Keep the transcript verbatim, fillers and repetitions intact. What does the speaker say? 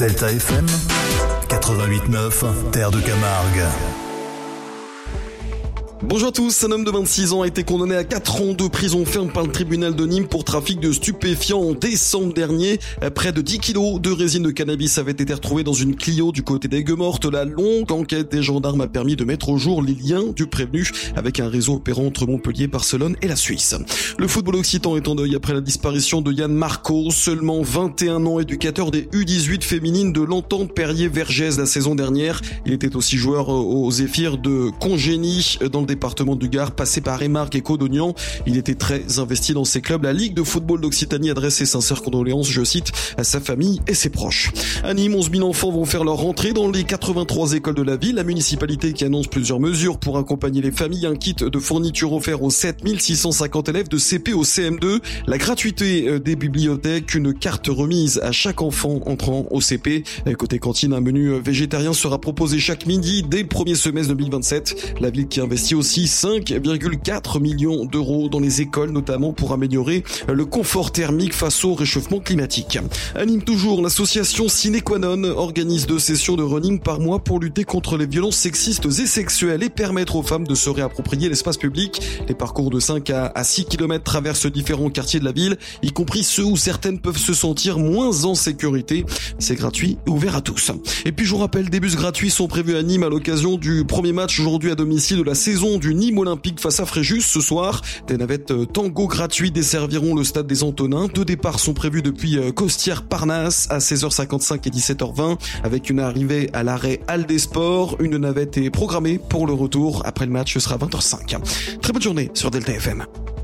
Delta F M quatre-vingt-huit neuf, Terre de Camargue. Bonjour à tous, un homme de vingt-six ans a été condamné à quatre ans de prison ferme par le tribunal de Nîmes pour trafic de stupéfiants en décembre dernier. Près de dix kilos de résine de cannabis avaient été retrouvés dans une Clio du côté d'Aigues-Mortes. La longue enquête des gendarmes a permis de mettre au jour les liens du prévenu avec un réseau opérant entre Montpellier, Barcelone et la Suisse. Le football occitan est en deuil après la disparition de Yann Marco, seulement vingt et un ans, éducateur des U dix-huit féminines de l'Entente Perrier-Vergès la saison dernière. Il était aussi joueur aux Zéphyrs de Congénie dans le département du Gard, passé par Émargues et Codognan. Il était très investi dans ses clubs. La Ligue de football d'Occitanie adresse ses sincères condoléances, je cite, à sa famille et ses proches. À Nîmes, onze mille enfants vont faire leur rentrée dans les quatre-vingt-trois écoles de la ville. La municipalité qui annonce plusieurs mesures pour accompagner les familles. Un kit de fourniture offert aux sept mille six cent cinquante élèves de C P au C M deux. La gratuité des bibliothèques. Une carte remise à chaque enfant entrant au C P. Côté cantine, un menu végétarien sera proposé chaque midi dès le premier semestre deux mille vingt-sept. La ville qui investit aussi cinq virgule quatre millions d'euros dans les écoles, notamment pour améliorer le confort thermique face au réchauffement climatique. À Nîmes toujours, l'association Sine Qua Non organise deux sessions de running par mois pour lutter contre les violences sexistes et sexuelles et permettre aux femmes de se réapproprier l'espace public. Les parcours de cinq à six kilomètres traversent différents quartiers de la ville, y compris ceux où certaines peuvent se sentir moins en sécurité. C'est gratuit et ouvert à tous. Et puis je vous rappelle, des bus gratuits sont prévus à Nîmes à l'occasion du premier match aujourd'hui à domicile de la saison du Nîmes Olympique face à Fréjus ce soir. Des navettes tango gratuites desserviront le stade des Antonins. Deux départs sont prévus depuis Costières-Parnasse à seize heures cinquante-cinq et dix-sept heures vingt avec une arrivée à l'arrêt Halles des Sports. Une navette est programmée pour le retour après le match, ce sera vingt heures cinq. Très bonne journée sur Delta F M.